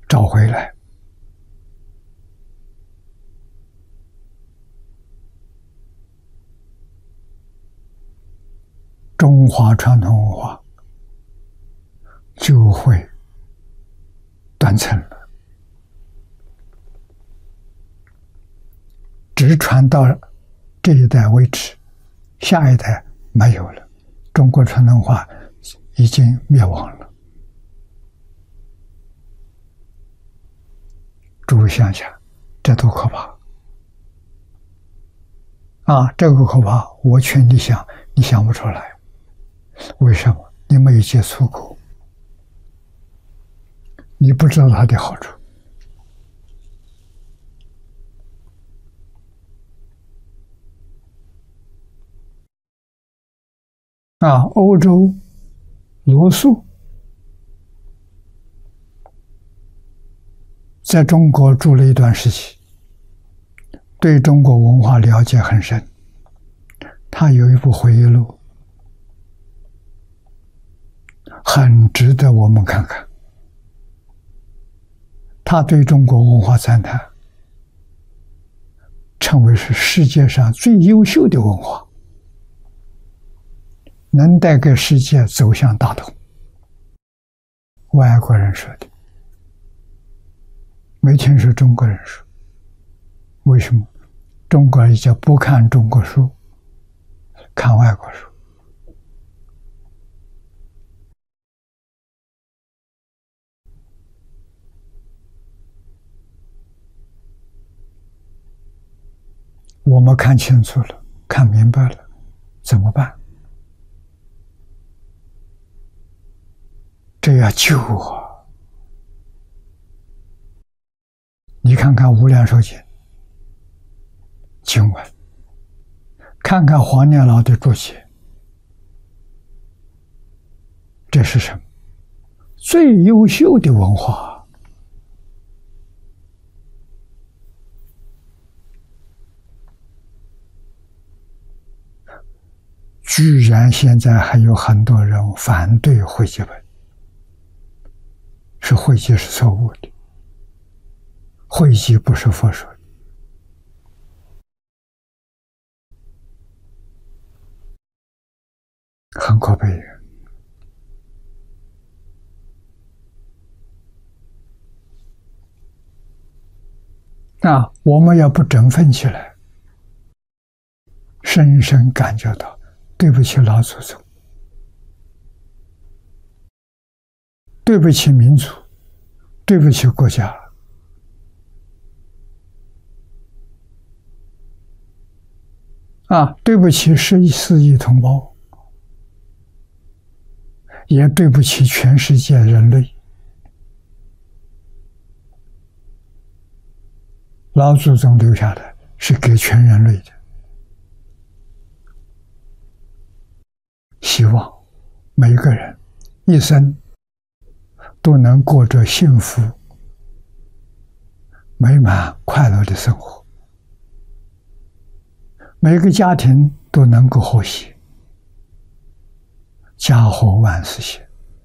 找回来。中华传统文化就会断层了，只传到这一代为止，下一代没有了，中国传统文化已经灭亡了。诸位想想，这多可怕啊！这个可怕，我劝你想，你想不出来。为什么？你没有接触过，你不知道它的好处。欧洲罗素在中国住了一段时期，对中国文化了解很深。他有一部回忆录，很值得我们看看。他对中国文化赞叹，称为是世界上最优秀的文化，能带给世界走向大同。外国人说的，没听说中国人说。为什么？中国人叫不看中国书，看外国书。我们看清楚了，看明白了，怎么办？这要救啊！你看看《无量寿经》经文，看看黄念老的注解，这是什么？最优秀的文化。居然现在还有很多人反对汇集本，是汇集是错误的，汇集不是佛说的。很可悲我们要不振奋起来，深深感觉到对不起老祖宗，对不起民族，对不起国家，对不起14亿同胞，也对不起全世界人类。老祖宗留下的是给全人类的，希望每个人一生都能过着幸福、美满、快乐的生活，每个家庭都能够和谐，家和万事兴。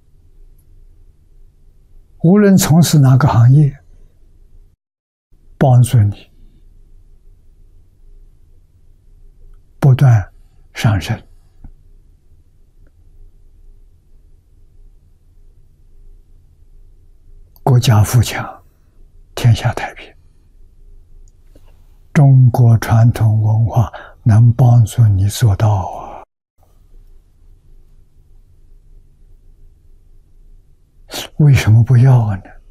无论从事哪个行业，帮助你不断上升。国家富强，天下太平。中国传统文化能帮助你做到啊！为什么不要呢？